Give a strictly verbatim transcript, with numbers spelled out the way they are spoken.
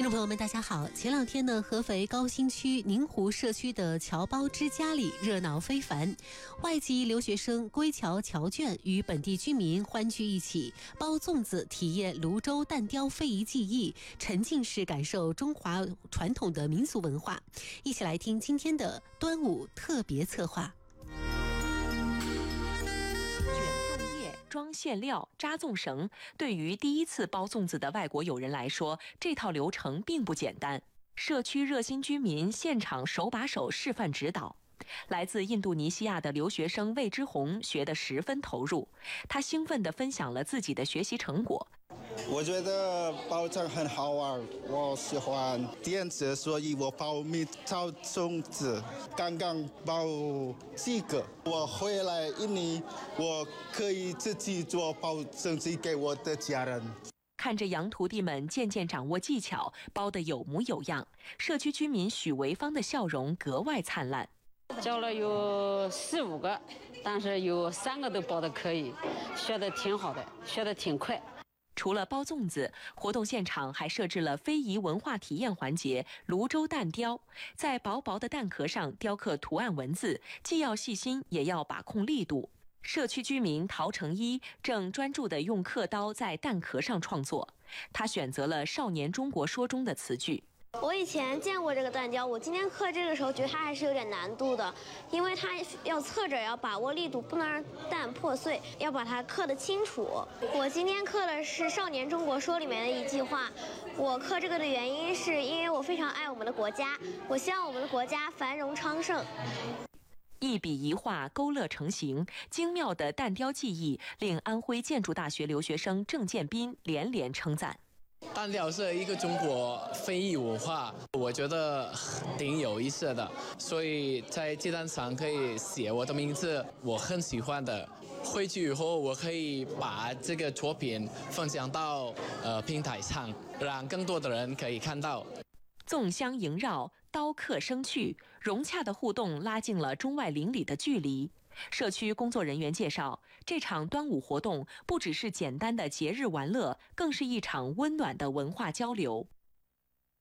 听众朋友们，大家好！前两天呢，合肥高新区宁湖社区的侨胞之家里热闹非凡，外籍留学生归侨侨眷与本地居民欢聚一起，包粽子，体验泸州蛋雕非遗技艺，沉浸式感受中华传统的民俗文化。一起来听今天的端午特别策划。 装馅料、扎粽绳，对于第一次包粽子的外国友人来说，这套流程并不简单。社区热心居民现场手把手示范指导。来自印度尼西亚的留学生魏之红学得十分投入，他兴奋地分享了自己的学习成果。 我觉得包粽很好玩，我喜欢电子，所以我包蜜桃粽子，刚刚包几个。我回来印尼，我可以自己做包粽子给我的家人。 看着洋徒弟们渐渐掌握技巧，包得有模有样，社区居民许维芳的笑容格外灿烂。 教了有四五个，但是有三个都包得可以，学得挺好的，学得挺快。 除了包粽子，活动现场还设置了非遗文化体验环节——泸州蛋雕。在薄薄的蛋壳上雕刻图案文字，既要细心，也要把控力度。社区居民陶成一正专注地用刻刀在蛋壳上创作，他选择了《少年中国说》中的词句。 我以前见过这个蛋雕，我今天刻这个时候觉得它还是有点难度的，因为它要侧着，要把握力度，不能让蛋破碎，要把它刻得清楚。我今天刻的是《少年中国说》里面的一句话。我刻这个的原因是因为我非常爱我们的国家，我希望我们的国家繁荣昌盛。 一笔一画勾勒成形，精妙的蛋雕技艺令安徽建筑大学留学生郑建斌连连称赞。 蛋雕是一个中国非遗文化，我觉得挺有意思的，所以在鸡蛋上可以写我的名字，我很喜欢的。回去以后，我可以把这个作品分享到呃平台上，让更多的人可以看到。 粽香萦绕，刀刻生趣，融洽的互动拉近了中外邻里的距离。社区工作人员介绍，这场端午活动不只是简单的节日玩乐，更是一场温暖的文化交流。